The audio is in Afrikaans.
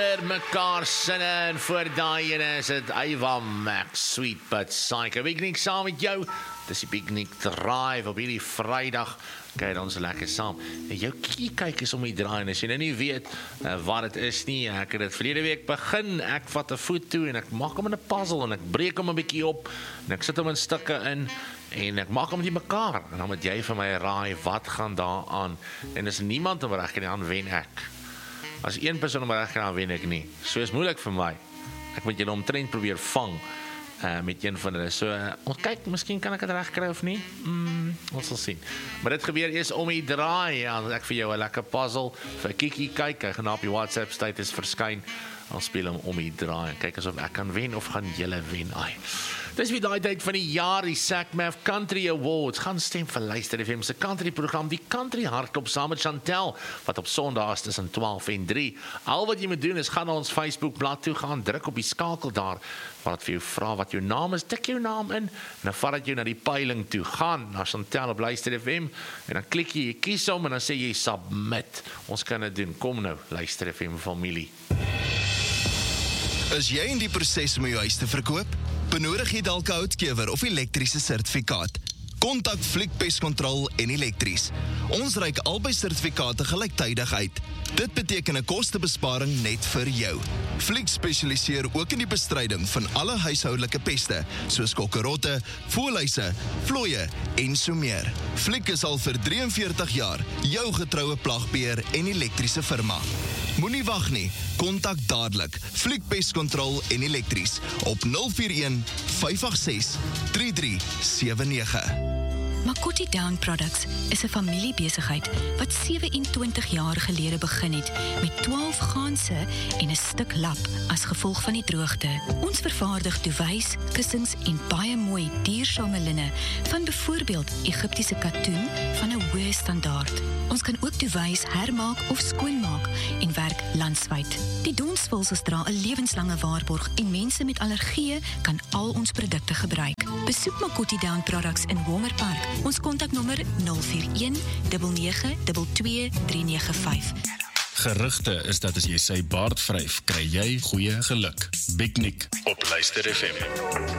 Mekaar sinne en voor daai ene is dit Ava Max, Sweet But Psycho. Piknik saam met jou. Dis die Piknik Drive op hierdie Vrydag. Kyk ons lekker saam. En jou kyk is om die draai en as jy nou nie weet wat dit is nie, ek het dit verlede week begin. Ek vat 'n foto en ek maak hom in 'n puzzle en ek breek hom 'n bietjie op en ek sit hom in stukke in en ek maak hom die mekaar. En dan moet jy vir my raai wat gaan daar aan. En as niemand om reg kan aan wen ek. As een persoon om reg kan wen ek nie. So is moeilik vir my. Ek moet julle omtrent probeer vang met een van hulle. So ons kyk, miskien kan ek dit reg kry of nie. Ons sal sien. Maar dit gebeur eers om die draai. Ja, ek vir jou 'n lekker puzzle vir Kiki kyk. Hy gaan op die WhatsApp status verskyn. Ons speel hom om die draai en kyk asof ek kan wen of gaan julle wen. Ai. Dis weer daai tyd van die jaar, die SACMAF Country Awards. Gaan stem vir Luister FM se country program, die Country Hardloop saam met Chantel, wat op Sondae is tussen 12 en 3. Al wat jy moet doen is gaan na ons Facebook bladsy toe, gaan druk op die skakel daar, waar het vir jou vra wat jou naam is, tik jou naam in, en dan vat dit jou na die peiling toe. Gaan na Chantel op Luister FM, en dan klik jy kies hom, en dan sê jy submit. Ons kan dit doen. Kom nou, Luister FM familie. Is jy in die proses om jou huis te verkoop? Benodig jy dalk 'n houtkewer of elektriese sertifikaat? Kontak Fliek Pest Control en Elektries. Ons reik albei sertifikate gelyktydig uit. Dit beteken 'n kostebesparing net vir jou. Fliek spesialiseer ook in die bestryding van alle huishoudelike peste, soos kokkerotte, voëlhuise, vlooie en so meer. Fliek is al vir 43 jaar jou getroue plagbeheer en elektriese firma. Moenie wag nie, kontak dadelik Fliek Pest Control en Elektries op 041 586 3379. Makoti Down Products is 'n familiebesigheid wat 27 jaar gelede begin het met 12 ganse en 'n stuk lap as gevolg van die droogte. Ons vervaardig duwys, kussings en baie mooi duursame linne van byvoorbeeld Egiptiese katoen van 'n hoë standaard. Ons kan ook duwys hermaak of skoonmaak en werk landwyd. Die donsvulsels dra 'n lewenslange waarborg en mense met allergieë kan al ons produkte gebruik. Besoek Makoti Down Products in Walmer Park. Ons kontaknommer 041 9922 395. Gerugte is dat as jy sy baard vryf, kry jy goeie geluk. Piknik op Luister FM.